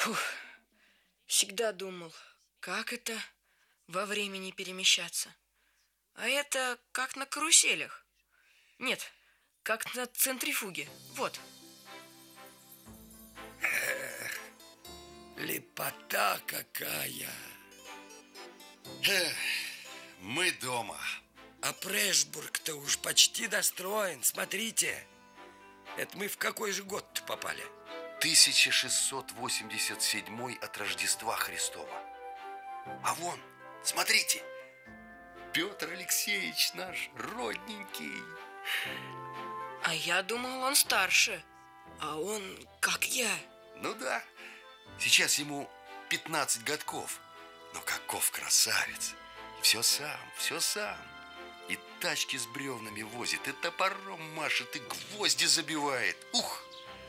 Фух, всегда думал, как это во времени перемещаться. А это как на каруселях. Нет, как на центрифуге. Вот. Лепота какая! Эх, мы дома. А Прешбург-то уж почти достроен. Смотрите, это мы в какой же год-то попали? 1687 от Рождества Христова. А вон, смотрите, Петр Алексеевич наш родненький. А я думал, он старше. А он как я. Ну да, сейчас ему 15 годков. Но каков красавец. Все сам, все сам. И тачки с бревнами возит, и топором машет, и гвозди забивает. Ух!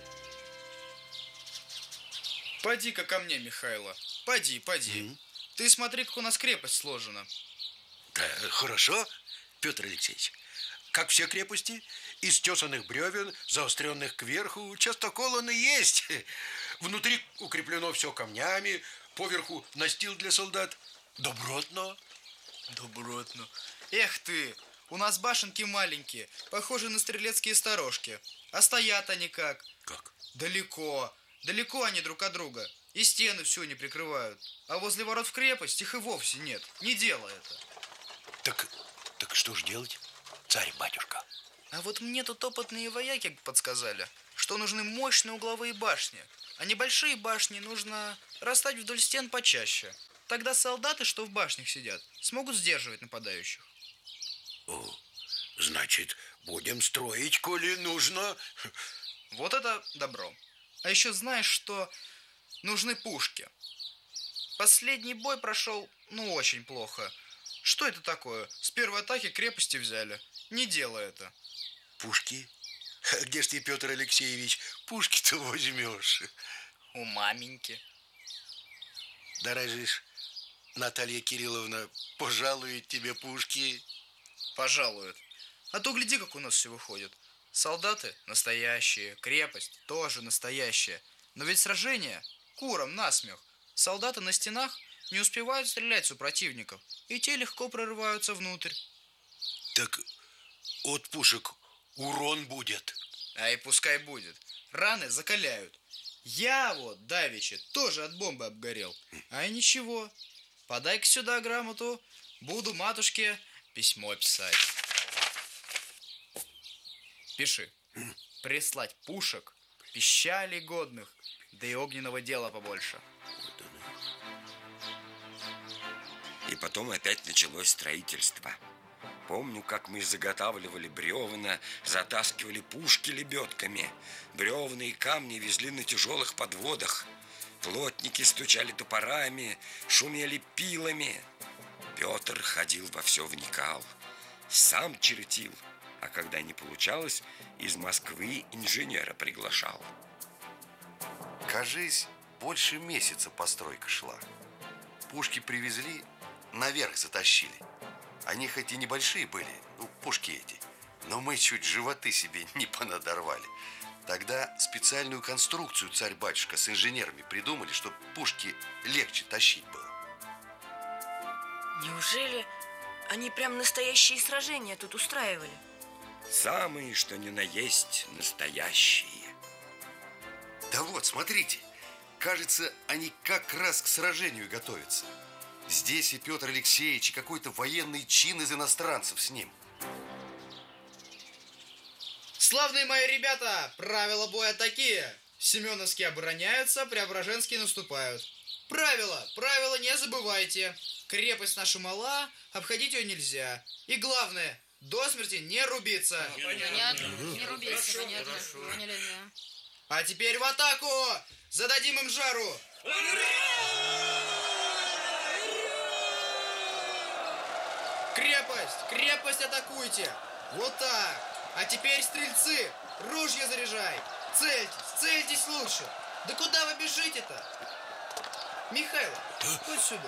Поди-ка ко мне, Михайло. Поди. Ты смотри, как у нас крепость сложена. Да, хорошо, Петр Алексеевич. Как все крепости, из тесаных бревен, заостренных кверху, частокол он и есть. Внутри укреплено все камнями, поверху настил для солдат. Добротно. Эх ты, у нас башенки маленькие, похожи на стрелецкие сторожки. А стоят они как? Как? Далеко они друг от друга. И стены всю не прикрывают. А возле ворот в крепость их и вовсе нет. Не дело это. Так что ж делать, царь-батюшка? А вот мне тут опытные вояки подсказали, что нужны мощные угловые башни. А небольшие башни нужно расставить вдоль стен почаще. Тогда солдаты, что в башнях сидят, смогут сдерживать нападающих. О, значит, будем строить, коли нужно. Вот это добро. А еще знаешь, что нужны пушки. Последний бой прошел, очень плохо. Что это такое? С первой атаки крепости взяли. Не дело это. Пушки? Где ж ты, Петр Алексеевич, пушки-то возьмешь? У маменьки. Да разве ж Наталья Кирилловна пожалует тебе пушки? Пожалует. А то гляди, как у нас все выходит. Солдаты настоящие, крепость тоже настоящая. Но ведь сражение курам насмех. Солдаты на стенах не успевают стрелять у противников, и те легко прорываются внутрь. Так от пушек урон будет. А и пускай будет. Раны закаляют. Я вот давеча тоже от бомбы обгорел. А и ничего. Подай-ка сюда грамоту. Буду матушке письмо писать. Пиши. Прислать пушек, пищалей годных, да и огненного дела побольше. И потом опять началось строительство. Помню, как мы заготавливали бревна, затаскивали пушки лебедками. Бревна и камни везли на тяжелых подводах. Плотники стучали топорами, шумели пилами. Петр ходил во все вникал. Сам чертил. А когда не получалось, из Москвы инженера приглашал. Кажись, больше месяца постройка шла. Пушки привезли, наверх затащили. Они хоть и небольшие были, пушки эти, но мы чуть животы себе не понадорвали. Тогда специальную конструкцию царь-батюшка с инженерами придумали, чтобы пушки легче тащить было. Неужели они прям настоящие сражения тут устраивали? Самые, что ни на есть, настоящие. Да вот, смотрите, кажется, они как раз к сражению готовятся. Здесь и Петр Алексеевич, и какой-то военный чин из иностранцев с ним. Славные мои ребята, правила боя такие. Семеновские обороняются, Преображенские наступают. Правила не забывайте. Крепость наша мала, обходить ее нельзя. И главное, до смерти не рубиться. Понятно. Не рубиться, понятно. Поняли, да. А теперь в атаку! Зададим им жару! Крепость атакуйте! Вот так! А теперь, стрельцы, ружья заряжай! Цельтесь лучше! Да куда вы бежите-то? Михайло, вот сюда.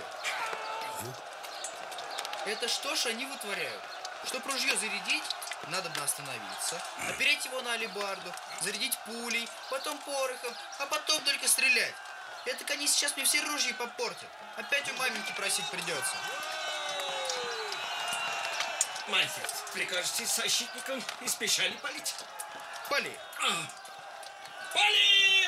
Это что ж они вытворяют? Чтоб ружье зарядить, надо бы остановиться, опереть его на алебарду, зарядить пулей, потом порохом, а потом только стрелять. Это они сейчас мне все ружья попортят. Опять у маменьки просить придется. Мальчик, прикажете защитникам из печали палить? Пали. Пали!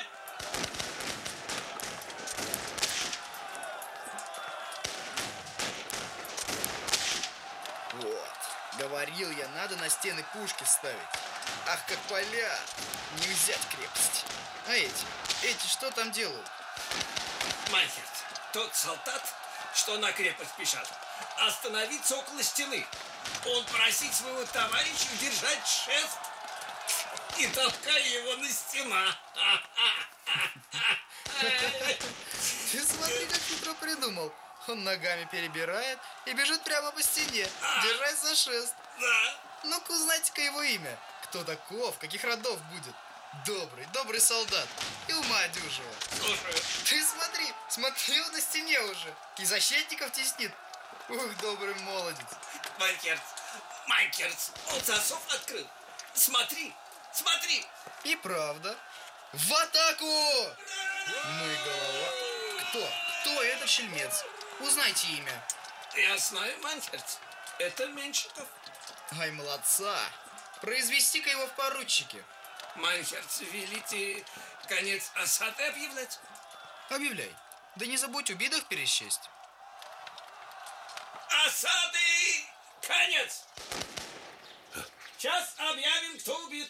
Вот. Говорил я, надо на стены пушки ставить. Ах, как палят. Не взять крепость. А эти что там делают? Мальчик, тот солдат, что на крепость пишет, остановиться около стены. Он просит своего товарища держать шест и толкай его на стена. Ты смотри, как хитро придумал. Он ногами перебирает и бежит прямо по стене, держась за шест. Да. Ну-ка, узнайте-ка его имя. Кто таков, каких родов будет. Добрый солдат. И ума дюжего. Слушаю. Ты смотри, он на стене уже. И защитников теснит. Ух, добрый молодец. Майкерс, он засов открыл. Смотри. И правда. В атаку! Ну и голова. Кто этот шельмец? Узнайте имя. Я знаю, Майкерс, это Меньшиков. Ай, молодца. Произвести-ка его в поручике. Майкерс, велите конец осады объявлять? Объявляй. Да не забудь убитых пересчесть. Осады! Конец! Сейчас объявим, кто убит.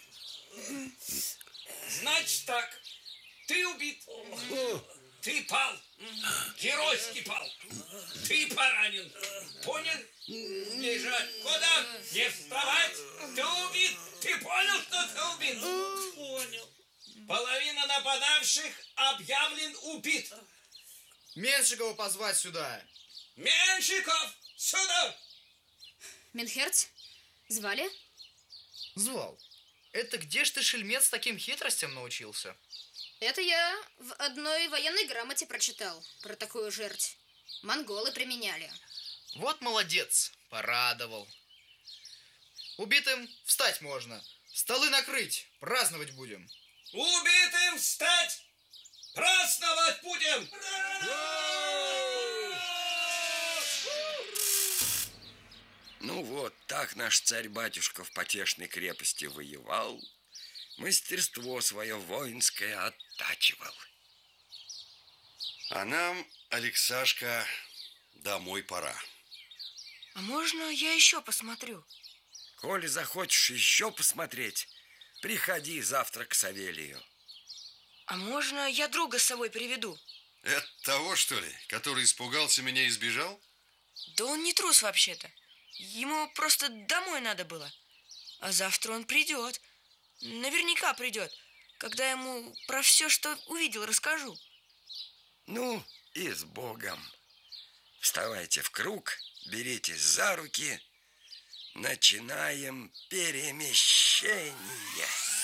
Значит так, ты убит, ты пал, геройски пал, ты поранен, понял? Лежать, куда? Не вставать, ты убит, ты понял, что ты убит? Понял. Половина нападавших объявлен убит. Меншикова позвать сюда. Меньшиков, сюда! Минхерц? Звали? Звал. Это где ж ты, шельмец, таким хитростям научился? Это я в одной военной грамоте прочитал про такую жерть. Монголы применяли. Вот молодец, порадовал. Убитым встать можно. Столы накрыть, праздновать будем. Убитым встать! Праздновать будем! Ну вот, так наш царь-батюшка в потешной крепости воевал, мастерство свое воинское оттачивал. А нам, Алексашка, домой пора. А можно я еще посмотрю? Коли захочешь еще посмотреть, приходи завтра к Савелию. А можно я друга с собой приведу? Это того, что ли, который испугался меня и сбежал? Да он не трус вообще-то. Ему просто домой надо было. А завтра он придет. Наверняка придет, когда ему про все, что увидел, расскажу. Ну, и с Богом. Вставайте в круг, беритесь за руки, начинаем перемещение.